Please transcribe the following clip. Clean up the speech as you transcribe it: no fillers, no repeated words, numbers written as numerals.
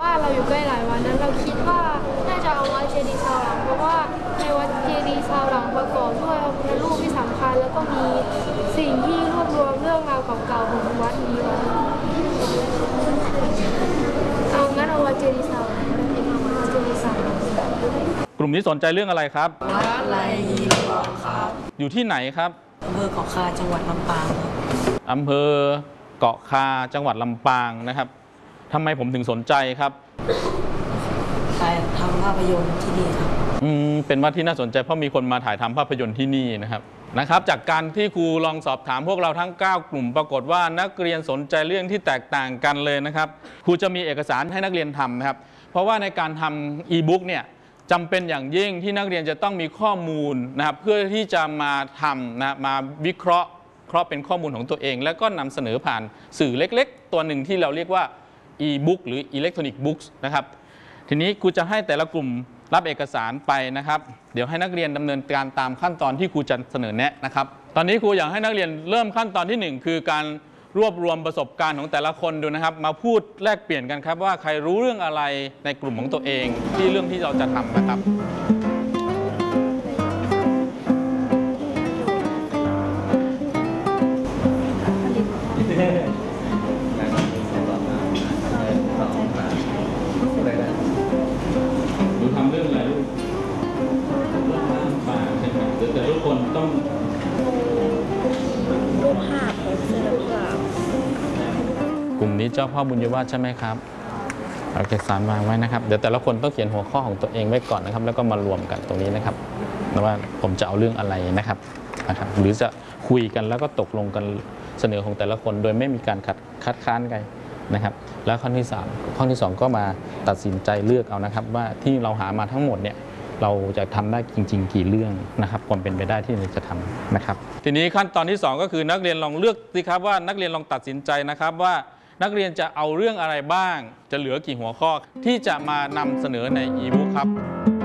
บ้านเราอยู่ใกล้หลายวันนั้นเราคิดว่าน่าจะเอาวัดเจดีย์ชาวหลังเพราะว่าในวัดเจดีย์ชาวหลังประกอบด้วยพระพุทธรูปที่สำคัญแล้วก็มีสิ่งที่รวบรวมเรื่องราวเก่าๆของวัดนี้ไว้เอาวัดเจดีย์ชาวหลังวัดเจดีย์ชาวหลังกลุ่มนี้สนใจเรื่องอะไรครับวัดไรยีครับอยู่ที่ไหนครับอำเภอเกาะคาจังหวัดลำปางอำเภอเกาะคาจังหวัดลำปางนะครับทำไมผมถึงสนใจครับถ่ายทำภาพยนตร์ที่นี่ครับเป็นวัดที่น่าสนใจเพราะมีคนมาถ่ายทำภาพยนตร์ที่นี่นะครับจากการที่ครูลองสอบถามพวกเราทั้ง9กลุ่มปรากฏว่านักเรียนสนใจเรื่องที่แตกต่างกันเลยนะครับครูจะมีเอกสารให้นักเรียนทำนะครับเพราะว่าในการทำอีบุ๊กเนี่ยจำเป็นอย่างยิ่งที่นักเรียนจะต้องมีข้อมูลนะครับเพื่อที่จะมาทำนะมาวิเคราะห์เป็นข้อมูลของตัวเองแล้วก็นำเสนอผ่านสื่อเล็กๆตัวหนึ่งที่เราเรียกว่า e-book หรือ electronic books นะครับทีนี้ครูจะให้แต่ละกลุ่มรับเอกสารไปนะครับเดี๋ยวให้นักเรียนดำเนินการตามขั้นตอนที่ครูจะเสนอแนะนะครับตอนนี้ครูอยากให้นักเรียนเริ่มขั้นตอนที่1คือการรวบรวมประสบการณ์ของแต่ละคนดูนะครับมาพูดแลกเปลี่ยนกันครับว่าใครรู้เรื่องอะไรในกลุ่มของตัวเองที่เรื่องที่เราจะทำนะครับดูทำเรื่องอะไรลูกเรื่องน้ำปลาใช่ไหมแต่ทุกคนต้องรูปภาพของศิลปะกลุ่มนี้เจ้าพ่อบุญยวาสใช่ไหมครับเอาเอกสารวางไว้นะครับเดี๋ยวแต่ละคนต้องเขียนหัวข้อของตัวเองไว้ก่อนนะครับแล้วก็มารวมกันตรงนี้นะครับว่าผมจะเอาเรื่องอะไรนะครับหรือจะคุยกันแล้วก็ตกลงกันเสนอของแต่ละคนโดยไม่มีการคัดค้านกันนะครับแล้วข้อที่2ก็มาตัดสินใจเลือกเอานะครับว่าที่เราหามาทั้งหมดเนี่ยเราจะทำได้จริงๆกี่เรื่องนะครับความเป็นไปได้ที่เราจะทำนะครับทีนี้ขั้นตอนที่2ก็คือนักเรียนลองเลือกสิครับว่านักเรียนลองตัดสินใจนะครับว่านักเรียนจะเอาเรื่องอะไรบ้างจะเหลือกี่หัวข้อที่จะมานำเสนอในอีบุ๊กครับ